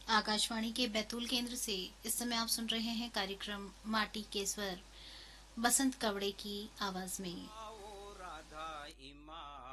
आकाशवाणी के बैतूल केंद्र से इस समय आप सुन रहे हैं कार्यक्रम माटी के स्वर बसंत कवड़े की आवाज में। आओ राधा इमा